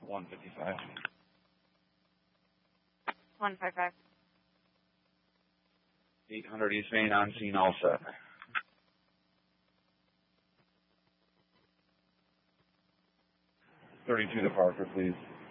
155. 155. 800 East Main, on scene, all set. .32 to Parker, please.